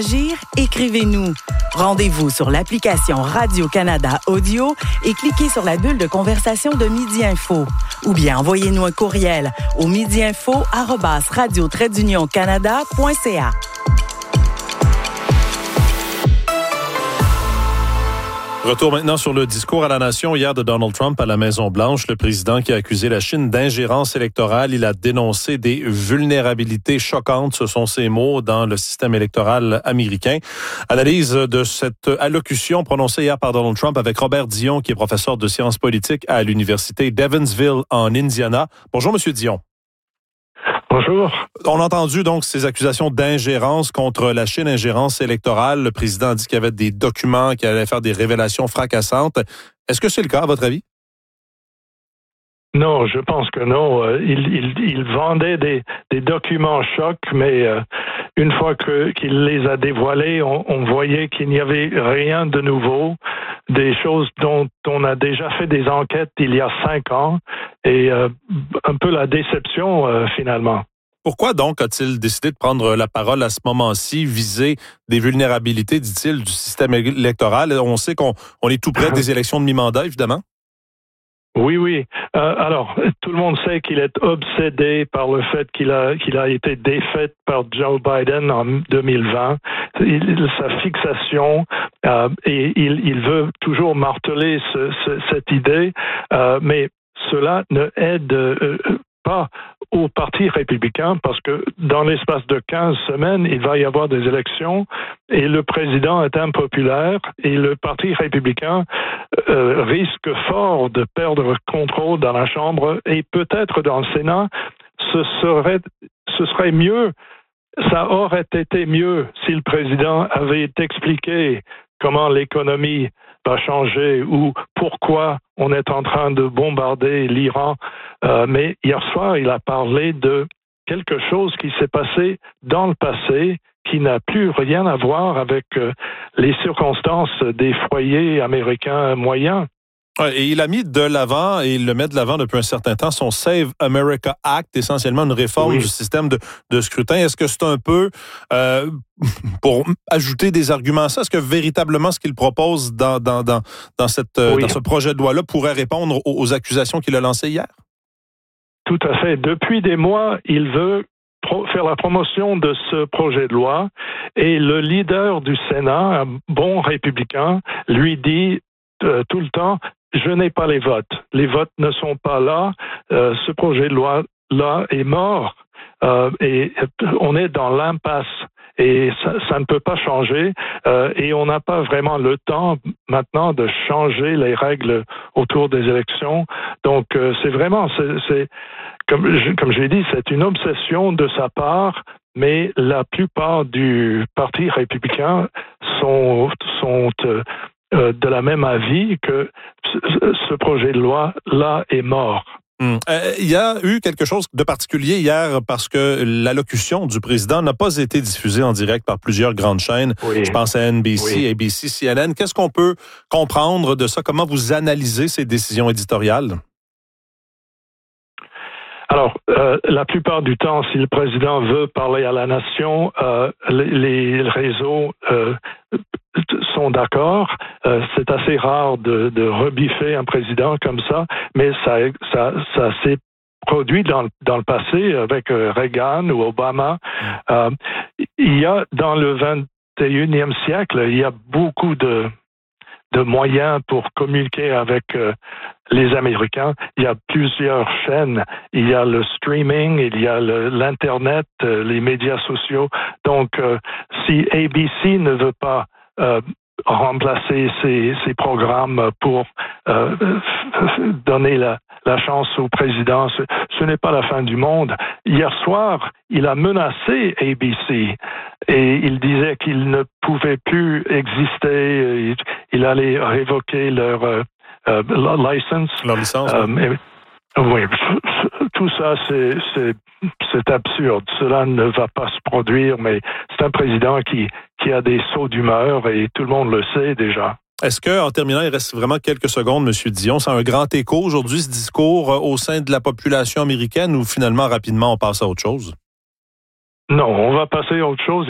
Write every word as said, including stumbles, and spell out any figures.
Agir, écrivez-nous. Rendez-vous sur l'application Radio-Canada Audio et cliquez sur la bulle de conversation de Midi Info. Ou bien envoyez-nous un courriel au midiinfo arobase radio trait d'union canada point c a. Retour maintenant sur le discours à la nation hier de Donald Trump à la Maison-Blanche. Le président qui a accusé la Chine d'ingérence électorale. Il a dénoncé des vulnérabilités choquantes, ce sont ses mots, dans le système électoral américain. Analyse de cette allocution prononcée hier par Donald Trump avec Robert Dion, qui est professeur de sciences politiques à l'université d'Evansville en Indiana. Bonjour, Monsieur Dion. Bonjour. On a entendu donc ces accusations d'ingérence contre la Chine, ingérence électorale. Le président a dit qu'il y avait des documents qui allaient faire des révélations fracassantes. Est-ce que c'est le cas, à votre avis? Non, je pense que non. Il, il, il vendait des, des documents chocs, mais euh, une fois que, qu'il les a dévoilés, on, on voyait qu'il n'y avait rien de nouveau, des choses dont on a déjà fait des enquêtes il y a cinq ans, et euh, un peu la déception euh, finalement. Pourquoi donc a-t-il décidé de prendre la parole à ce moment-ci, viser des vulnérabilités, dit-il, du système électoral? On sait qu'on on est tout près des élections de mi-mandat, évidemment. Oui, oui. Euh, alors, tout le monde sait qu'il est obsédé par le fait qu'il a qu'il a été défait par Joe Biden en deux mille vingt. Il, sa fixation euh, et il, il veut toujours marteler ce, ce, cette idée, euh, mais cela ne aide euh, pas au Parti républicain parce que dans l'espace de quinze semaines, il va y avoir des élections et le président est impopulaire et le Parti républicain euh, risque fort de perdre contrôle dans la Chambre et peut-être dans le Sénat. Ce serait, ce serait mieux, ça aurait été mieux si le président avait expliqué comment l'économie va changer ou pourquoi on est en train de bombarder l'Iran. Euh, mais hier soir, il a parlé de quelque chose qui s'est passé dans le passé, qui n'a plus rien à voir avec euh, les circonstances des foyers américains moyens. Et il a mis de l'avant, et il le met de l'avant depuis un certain temps, son Save America Act, essentiellement une réforme oui. du système de, de scrutin. Est-ce que c'est un peu euh, pour ajouter des arguments à ça? Est-ce que véritablement ce qu'il propose dans, dans, dans, dans, cette, oui. dans ce projet de loi-là pourrait répondre aux, aux accusations qu'il a lancées hier? Tout à fait. Depuis des mois, il veut pro- faire la promotion de ce projet de loi et le leader du Sénat, un bon républicain, lui dit euh, tout le temps: je n'ai pas les votes. Les votes ne sont pas là. Euh, ce projet de loi-là est mort. Euh, et on est dans l'impasse. Et ça, ça ne peut pas changer. Euh, et on n'a pas vraiment le temps maintenant de changer les règles autour des élections. Donc, euh, c'est vraiment, c'est, c'est comme, je, comme j'ai dit, c'est une obsession de sa part. Mais la plupart du Parti républicain sont, sont euh, Euh, de la même avis que ce projet de loi-là est mort. Hum. Euh, il y a eu quelque chose de particulier hier parce que l'allocution du président n'a pas été diffusée en direct par plusieurs grandes chaînes. Oui. Je pense à N B C, oui. A B C, C N N. Qu'est-ce qu'on peut comprendre de ça? Comment vous analysez ces décisions éditoriales? Alors, euh, la plupart du temps, si le président veut parler à la nation, euh, les, les réseaux euh, sont d'accord. Euh, c'est assez rare de, de rebiffer un président comme ça, mais ça, ça, ça s'est produit dans, dans le passé avec Reagan ou Obama. Euh, il y a, dans le vingt et unième siècle, il y a beaucoup de de moyens pour communiquer avec euh, les Américains. Il y a plusieurs chaînes. Il y a le streaming, il y a le, l'Internet, euh, les médias sociaux. Donc, euh, si A B C ne veut pas euh, remplacer ces, ces programmes pour euh, donner la, la chance au président, ce, ce n'est pas la fin du monde. Hier soir, il a menacé A B C et il disait qu'il ne pouvait plus exister. Il, il allait révoquer leur euh, euh, license. Leur licence. Euh, mais, oui, tout ça, c'est, c'est, c'est absurde. Cela ne va pas se produire, mais c'est un président qui, qui a des sauts d'humeur et tout le monde le sait déjà. Est-ce que, en terminant, il reste vraiment quelques secondes, M. Dion, c'est un grand écho aujourd'hui, ce discours, au sein de la population américaine, ou finalement, rapidement, on passe à autre chose? Non, on va passer à autre chose.